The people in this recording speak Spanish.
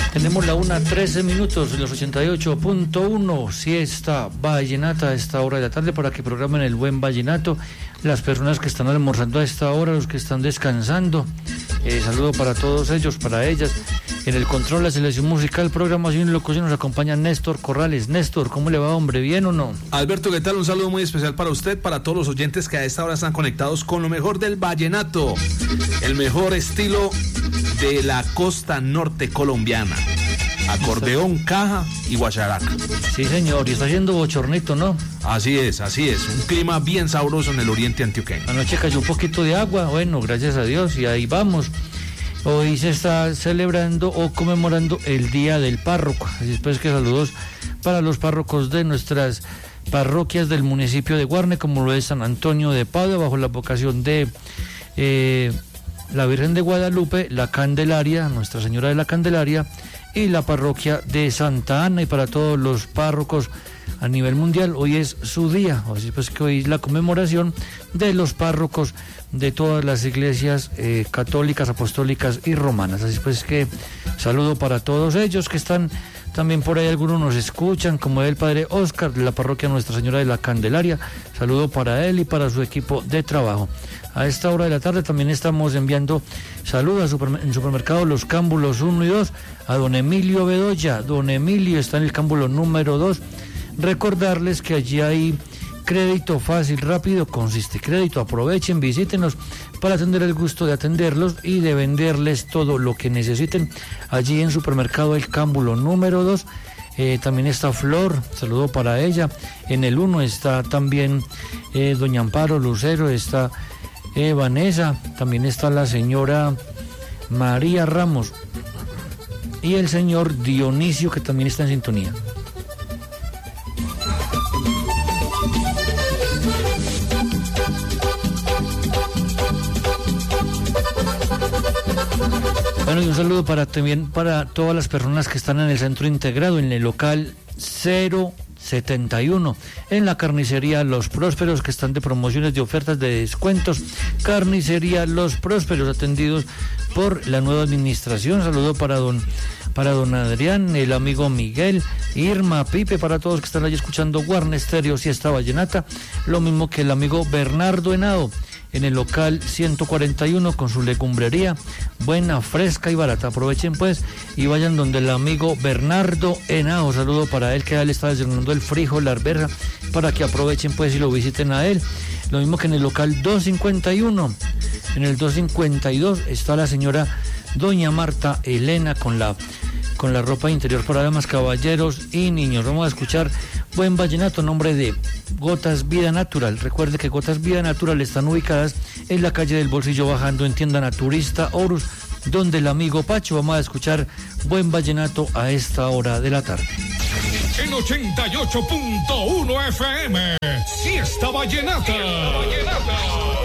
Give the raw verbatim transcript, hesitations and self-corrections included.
Tenemos la una trece minutos en los ochenta y ocho punto uno, siesta vallenata a esta hora de la tarde para que programen el buen vallenato. Las personas que están almorzando a esta hora, los que están descansando, eh, saludo para todos ellos, para ellas. En el control, la selección musical, programación y locución nos acompaña Néstor Corrales. Néstor, ¿cómo le va, hombre? ¿Bien o no? Alberto, ¿qué tal? Un saludo muy especial para usted, para todos los oyentes que a esta hora están conectados con lo mejor del vallenato, el mejor estilo de la costa norte colombiana. Acordeón, caja y guacharaca. Sí, señor, y está haciendo bochornito, ¿no? Así es, así es, un clima bien sabroso en el oriente antioqueño. Anoche cayó un poquito de agua, bueno, gracias a Dios, y ahí vamos. Hoy se está celebrando o conmemorando el Día del Párroco, así es pues que saludos para los párrocos de nuestras parroquias del municipio de Guarne, como lo es San Antonio de Padua, bajo la vocación de eh, la Virgen de Guadalupe, la Candelaria, Nuestra Señora de la Candelaria, y la parroquia de Santa Ana, y para todos los párrocos a nivel mundial, hoy es su día, así pues que hoy es la conmemoración de los párrocos de todas las iglesias eh, católicas, apostólicas y romanas, así pues que saludo para todos ellos que están también por ahí, algunos nos escuchan, como el padre Oscar de la parroquia Nuestra Señora de la Candelaria, saludo para él y para su equipo de trabajo. A esta hora de la tarde también estamos enviando saludos a super, en Supermercado Los Cámbulos uno y dos, a don Emilio Bedoya. Don Emilio está en el cámbulo número dos. Recordarles que allí hay crédito fácil, rápido, consiste crédito. Aprovechen, visítenos para tener el gusto de atenderlos y de venderles todo lo que necesiten allí en Supermercado El Cámbulo número dos. Eh, también está Flor, saludo para ella. En el uno está también eh, doña Amparo Lucero, está eh, Vanessa, también está la señora María Ramos y el señor Dionisio, que también está en sintonía. Bueno, y un saludo para también para todas las personas que están en el centro integrado, en el local cero setenta y uno, en la carnicería Los Prósperos, que están de promociones, de ofertas, de descuentos. Carnicería Los Prósperos, atendidos por la nueva administración. Saludo para don para don Adrián, el amigo Miguel, Irma, Pipe, para todos que están allí escuchando Guarne Estéreo, Siesta Vallenata, lo mismo que el amigo Bernardo Henao, en el local ciento cuarenta y uno, con su legumbrería buena, fresca y barata. Aprovechen pues y vayan donde el amigo Bernardo Henao, saludo para él, que a él está desayunando el frijol, la arveja, para que aprovechen pues y lo visiten a él. Lo mismo que en el local doscientos cincuenta y uno, en el doscientos cincuenta y dos está la señora doña Marta Elena con la con la ropa interior para damas, caballeros y niños. Vamos a escuchar buen vallenato, nombre de Gotas Vida Natural. Recuerde que Gotas Vida Natural están ubicadas en la calle del Bolsillo, bajando en tienda Naturista Horus, donde el amigo Pacho. Vamos a escuchar buen vallenato a esta hora de la tarde. En ochenta y ocho punto uno F M, Siesta Vallenata. Vallenata.